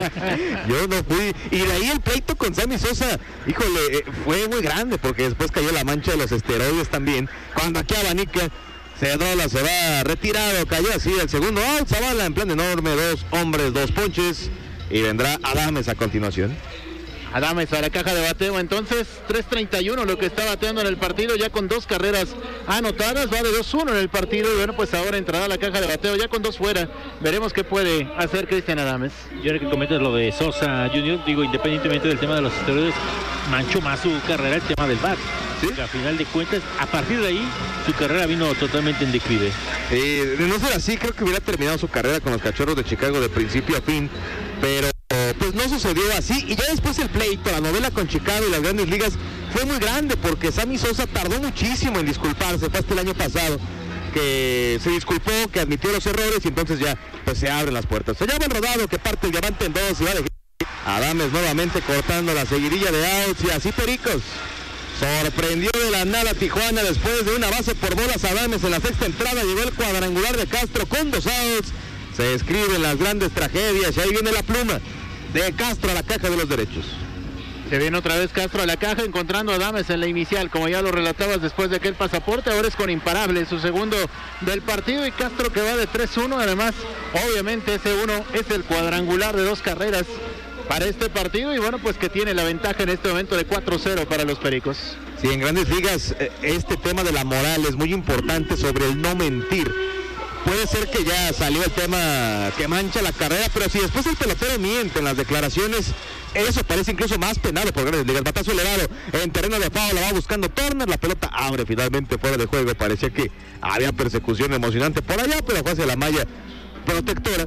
Yo no fui. Y de ahí el pleito con Sammy Sosa, híjole, fue muy grande porque después cayó la mancha de los esteroides también. Cuando aquí abanica, Cedrola se va retirado, cayó así el segundo out, Zavala en plan enorme, 2 hombres, 2 ponches. Y vendrá Adames a continuación. Adames a la caja de bateo, entonces 3.31 lo que está bateando en el partido, ya con 2 carreras anotadas, va de 2-1 en el partido y bueno, pues ahora entrará a la caja de bateo ya con 2 fuera. Veremos qué puede hacer Cristian Adames. Yo ahora que comentas lo de Sosa Junior, digo, independientemente del tema de los esteroides, manchó más su carrera el tema del bat. ¿Sí? Porque a final de cuentas, a partir de ahí, su carrera vino totalmente en declive. De no ser así, creo que hubiera terminado su carrera con los Cachorros de Chicago de principio a fin, pero pues no sucedió así, y ya después el pleito, la novela con Chicago y las Grandes Ligas fue muy grande, porque Sammy Sosa tardó muchísimo en disculparse, fue hasta el año pasado que se disculpó, que admitió los errores, y entonces ya pues se abren las puertas. Se llama el rodado, que parte el diamante en 2, y va de Adames nuevamente cortando la seguidilla de outs, y así Pericos sorprendió de la nada Tijuana después de una base por bolas. Adames en la 6ª entrada, llegó el cuadrangular de Castro con 2 outs. Se escriben las grandes tragedias, y ahí viene la pluma de Castro a la caja de los derechos. Se viene otra vez Castro a la caja, encontrando a Adames en la inicial, como ya lo relatabas después de aquel pasaporte. Ahora es con imparable, su segundo del partido, y Castro que va de 3-1. Además, obviamente ese 1 es el cuadrangular de 2 carreras para este partido, y bueno, pues que tiene la ventaja en este momento de 4-0 para los Pericos. Sí, en Grandes Ligas este tema de la moral es muy importante, sobre el no mentir. Puede ser que ya salió el tema que mancha la carrera, pero si después el pelotero miente en las declaraciones, eso parece incluso más penado por Grandes Ligas. Batazo elevado en terreno de foul, la va buscando Turner, la pelota abre finalmente fuera de juego. Parecía que había persecución emocionante por allá, pero fue hacia la malla protectora.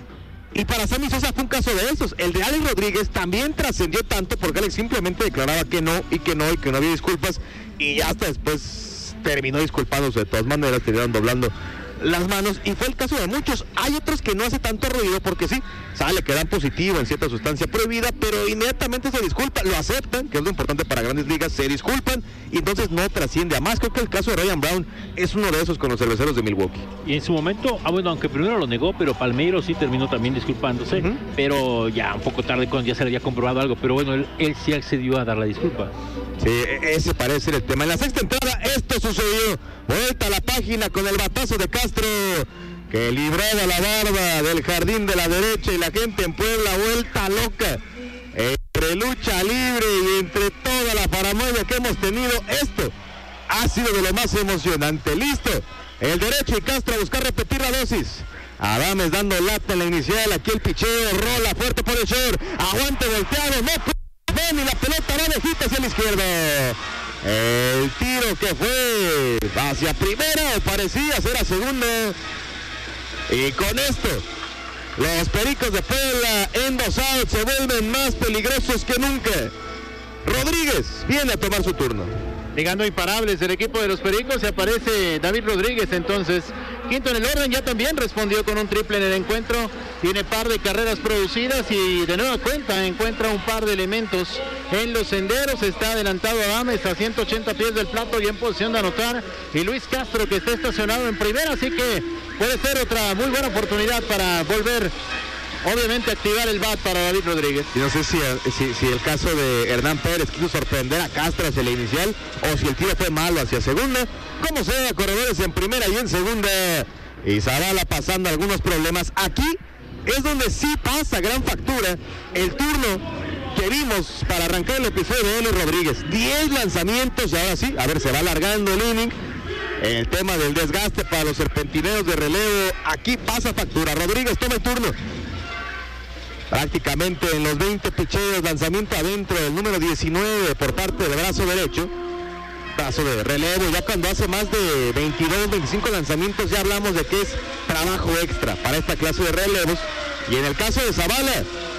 Y para Sammy Sosa fue un caso de esos. El de Alex Rodríguez también trascendió tanto porque Alex simplemente declaraba que no había disculpas, y ya hasta después terminó disculpándose. De todas maneras terminaron doblando las manos, y fue el caso de muchos. Hay otros que no hace tanto ruido porque sí, sale que dan positivo en cierta sustancia prohibida, pero inmediatamente se disculpan, lo aceptan, que es lo importante para Grandes Ligas, se disculpan, y entonces no trasciende a más. Creo que el caso de Ryan Brown es uno de esos con los Cerveceros de Milwaukee. Y en su momento, bueno, aunque primero lo negó, pero Palmeiro sí terminó también disculpándose, pero ya un poco tarde, cuando ya se le había comprobado algo, pero bueno, él sí accedió a dar la disculpa. Sí, ese parece ser el tema. En la 6ª entrada esto sucedió. Vuelta a la página con el batazo de Castro, que libraba la barba del jardín de la derecha, y la gente en Puebla vuelta loca. Entre lucha libre y entre toda la paranoia que hemos tenido, esto ha sido de lo más emocionante. Listo, el derecho, y Castro a buscar repetir la dosis. Adames dando lata en la inicial, aquí el picheo, rola fuerte por el short, aguante volteado, no puede, y la pelota va de hit hacia la izquierda. El tiro que fue hacia primera, o parecía ser a segunda, y con esto los Pericos de Puebla en 2 outs se vuelven más peligrosos que nunca. Rodríguez viene a tomar su turno. Llegando imparables el equipo de los Pericos, y aparece David Rodríguez entonces, quinto en el orden. Ya también respondió con un triple en el encuentro, tiene par de carreras producidas, y de nueva cuenta encuentra un par de elementos en los senderos. Está adelantado Adames a 180 pies del plato y en posición de anotar, y Luis Castro, que está estacionado en primera, así que puede ser otra muy buena oportunidad para volver, obviamente, activar el bat para David Rodríguez. Y no sé si el caso de Hernán Pérez quiso sorprender a Castro hacia la inicial, o si el tiro fue malo hacia segunda. Como sea, corredores en primera y en segunda, y Zavala pasando algunos problemas. Aquí es donde sí pasa gran factura el turno que vimos para arrancar el episodio de Eli Rodríguez. 10 lanzamientos, y ahora sí, a ver, se va alargando el inning. El tema del desgaste para los serpentineros de relevo, aquí pasa factura. Rodríguez toma el turno. Prácticamente en los 20 picheos, lanzamiento adentro del número 19 por parte del brazo derecho. Brazo de relevo, ya cuando hace más de 22, 25 lanzamientos, ya hablamos de que es trabajo extra para esta clase de relevos. Y en el caso de Zavala,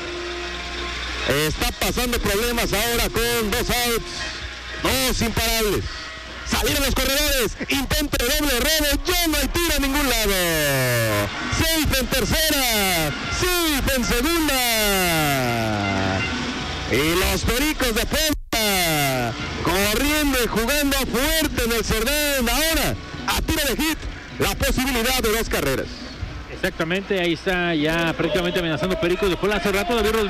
está pasando problemas ahora con 2 outs, 2 imparables. Salieron los corredores, intento de doble robo, ya no hay tiro a ningún lado. Safe en tercera, safe en segunda. Y los Pericos de Puebla corriendo y jugando fuerte en el Cerdán. Ahora, a tiro de hit, la posibilidad de 2 carreras. Exactamente, ahí está ya prácticamente amenazando Pericos de Puebla. Hace rato David Rodríguez